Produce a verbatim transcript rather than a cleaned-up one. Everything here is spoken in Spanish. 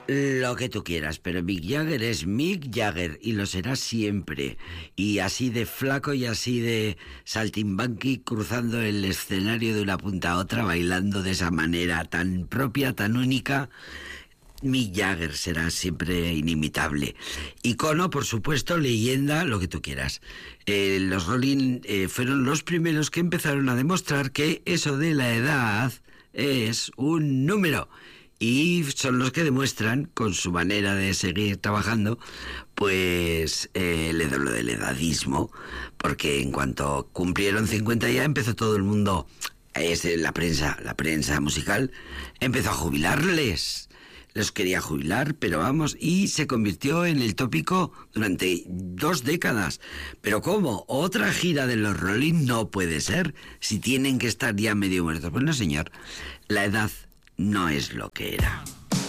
Lo que tú quieras, pero Mick Jagger es Mick Jagger y lo será siempre. Y así de flaco y así de saltimbanqui, cruzando el escenario de una punta a otra, bailando de esa manera tan propia, tan única. Mick Jagger será siempre inimitable. Icono, por supuesto, leyenda, lo que tú quieras. Eh, los Rolling eh, fueron los primeros que empezaron a demostrar que eso de la edad es un número. Y son los que demuestran, con su manera de seguir trabajando, pues eh, lo del edadismo, porque en cuanto cumplieron cincuenta ya empezó todo el mundo, es la prensa, la prensa musical, empezó a jubilarles. Los quería jubilar, pero vamos, y se convirtió en el tópico durante dos décadas. ¿Pero cómo? ¿Otra gira de los Rolling? No puede ser, si tienen que estar ya medio muertos. Pues no, señor, la edad no es lo que era.